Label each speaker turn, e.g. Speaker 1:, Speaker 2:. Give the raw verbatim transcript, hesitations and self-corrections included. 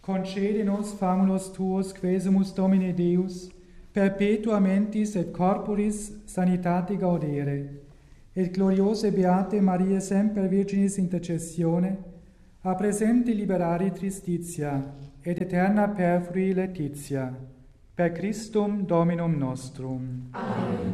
Speaker 1: concede nos famulus tuos, quesumus Domine Deus, perpetua mentis et corporis sanitate gaudere, et gloriose beate Maria semper Virginis intercessione, a presente liberari tristitia, et eterna perfrui laetitia, per Christum Dominum nostrum.
Speaker 2: Amen.